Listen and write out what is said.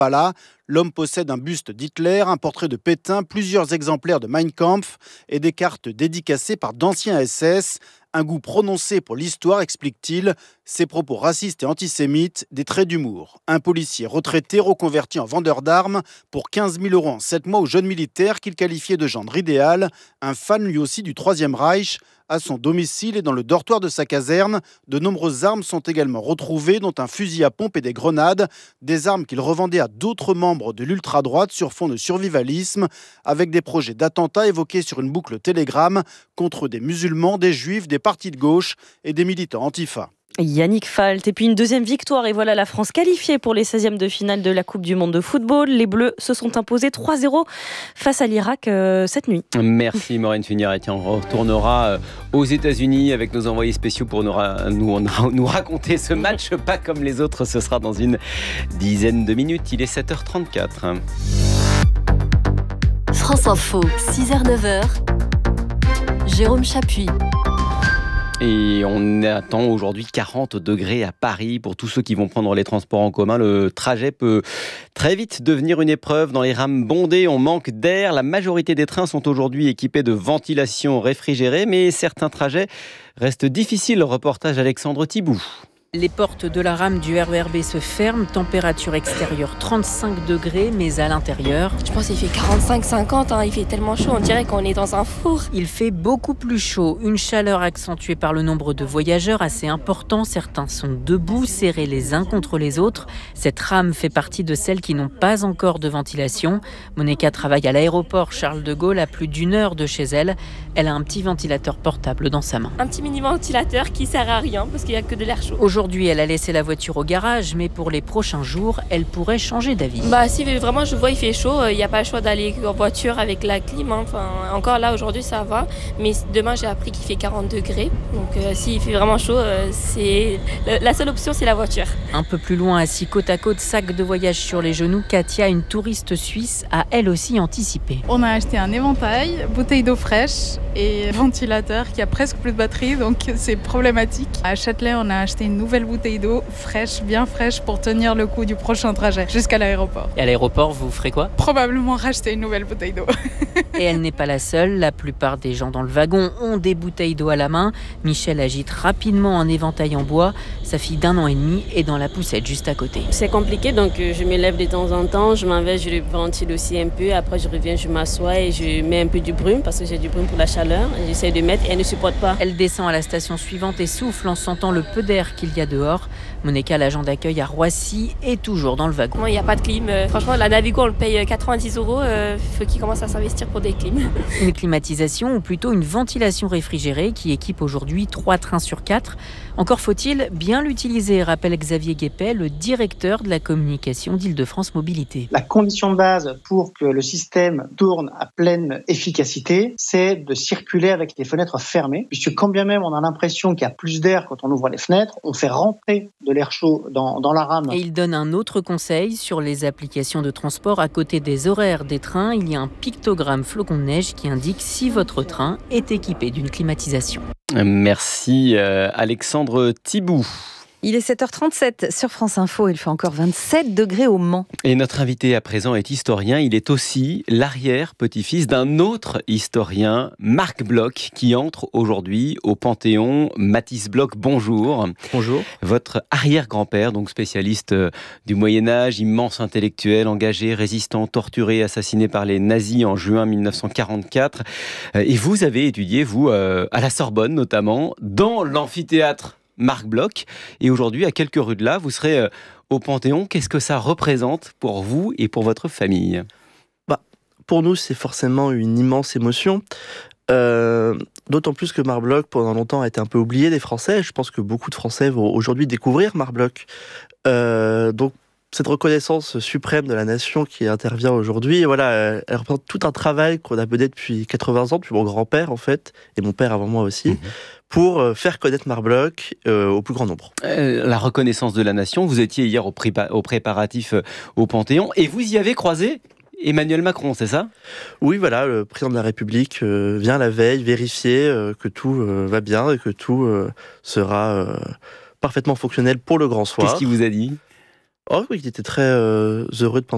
pas là. L'homme possède un buste d'Hitler, un portrait de Pétain, plusieurs exemplaires de Mein Kampf et des cartes dédicacées par d'anciens SS. Un goût prononcé pour l'histoire, explique-t-il. Ses propos racistes et antisémites, des traits d'humour. Un policier retraité reconverti en vendeur d'armes pour 15 000 € en 7 mois aux jeunes militaires qu'il qualifiait de gendre idéal. Un fan lui aussi du Troisième Reich. À son domicile et dans le dortoir de sa caserne, de nombreuses armes sont également retrouvées, dont un fusil à pompe et des grenades. Des armes qu'il revendait à d'autres membres de l'ultra-droite sur fond de survivalisme, avec des projets d'attentats évoqués sur une boucle Telegram contre des musulmans, des juifs, des partis de gauche et des militants antifa. Yannick Falt. Et puis une deuxième victoire. Et voilà la France qualifiée pour les 16e de finale de la Coupe du Monde de football. Les Bleus se sont imposés 3-0 face à l'Irak cette nuit. Merci Maureen Funière. Et tiens, on retournera aux États-Unis avec nos envoyés spéciaux pour nous raconter ce match pas comme les autres. Ce sera dans une dizaine de minutes. Il est 7h34. France Info, 6h-9h. Jérôme Chapuis. Et on attend aujourd'hui 40 degrés à Paris pour tous ceux qui vont prendre les transports en commun. Le trajet peut très vite devenir une épreuve. Dans les rames bondées, on manque d'air. La majorité des trains sont aujourd'hui équipés de ventilation réfrigérée, mais certains trajets restent difficiles. Reportage Alexandre Thibout. Les portes de la rame du RERB se ferment, température extérieure 35 degrés, mais à l'intérieur... Je pense qu'il fait 45-50, il fait tellement chaud, on dirait qu'on est dans un four. Il fait beaucoup plus chaud, une chaleur accentuée par le nombre de voyageurs assez important. Certains sont debout, serrés les uns contre les autres. Cette rame fait partie de celles qui n'ont pas encore de ventilation. Monica travaille à l'aéroport Charles de Gaulle, à plus d'1 heure de chez elle. Elle a un petit ventilateur portable dans sa main. Un petit mini-ventilateur qui sert à rien, parce qu'il n'y a que de l'air chaud. Aujourd'hui, elle a laissé la voiture au garage, mais pour les prochains jours, elle pourrait changer d'avis. Si vraiment je vois il fait chaud, il n'y a pas le choix d'aller en voiture avec la clim. Encore là, aujourd'hui, ça va. Mais demain, j'ai appris qu'il fait 40 degrés. Donc s'il fait vraiment chaud, la seule option, c'est la voiture. Un peu plus loin, assis côte à côte, sac de voyage sur les genoux, Katia, une touriste suisse, a elle aussi anticipé. On a acheté un éventail, bouteille d'eau fraîche et ventilateur qui a presque plus de batterie, donc c'est problématique. À Châtelet, on a acheté une nouvelle bouteille d'eau fraîche, bien fraîche, pour tenir le coup du prochain trajet jusqu'à l'aéroport. Et à l'aéroport, vous ferez quoi ? Probablement racheter une nouvelle bouteille d'eau. Et elle n'est pas la seule, la plupart des gens dans le wagon ont des bouteilles d'eau à la main. Michel agite rapidement un éventail en bois. Sa fille d'1 an et demi est dans la poussette juste à côté. C'est compliqué, donc je me lève de temps en temps, je m'en vais, je le ventile aussi un peu. Après je reviens, je m'assois et je mets un peu du brume parce que j'ai du brume pour la chaleur. J'essaie de mettre et elle ne supporte pas. Elle descend à la station suivante et souffle en sentant le peu d'air qu'il y a dehors. Monica, l'agent d'accueil à Roissy, est toujours dans le wagon. Il n'y a pas de clim. Franchement, la Navigo, on le paye 90 €. Il faut qu'il commence à s'investir pour des clims. Une climatisation ou plutôt une ventilation réfrigérée qui équipe aujourd'hui 3 trains sur 4. Encore faut-il bien l'utiliser, rappelle Xavier Guépet, le directeur de la communication d'Île-de-France Mobilité. La condition de base pour que le système tourne à pleine efficacité, c'est de circuler avec les fenêtres fermées, puisque quand bien même on a l'impression qu'il y a plus d'air quand on ouvre les fenêtres, on fait rentrer de l'air chaud dans la rame. Et il donne un autre conseil sur les applications de transport. À côté des horaires des trains, il y a un pictogramme flocon de neige qui indique si votre train est équipé d'une climatisation. Merci Alexandre Thibout. Il est 7h37 sur France Info, il fait encore 27 degrés au Mans. Et notre invité à présent est historien, il est aussi l'arrière-petit-fils d'un autre historien, Marc Bloch, qui entre aujourd'hui au Panthéon. Mathis Bloch, bonjour. Bonjour. Votre arrière-grand-père, donc spécialiste du Moyen-Âge, immense intellectuel, engagé, résistant, torturé, assassiné par les nazis en juin 1944. Et vous avez étudié, vous, à la Sorbonne notamment, dans l'amphithéâtre Marc Bloch, et aujourd'hui, à quelques rues de là, vous serez au Panthéon. Qu'est-ce que ça représente pour vous et pour votre famille ? Pour nous, c'est forcément une immense émotion. D'autant plus que Marc Bloch, pendant longtemps, a été un peu oublié des Français. Je pense que beaucoup de Français vont aujourd'hui découvrir Marc Bloch. Donc, cette reconnaissance suprême de la nation qui intervient aujourd'hui, elle représente tout un travail qu'on a mené depuis 80 ans, depuis mon grand-père en fait, et mon père avant moi aussi, pour faire connaître Marc Bloch au plus grand nombre. La reconnaissance de la nation, vous étiez hier au préparatif au Panthéon, et vous y avez croisé Emmanuel Macron, c'est ça ? Oui, voilà, le président de la République vient la veille vérifier que tout va bien et que tout sera parfaitement fonctionnel pour le grand soir. Qu'est-ce qu'il vous a dit ? Oh oui, il était très heureux de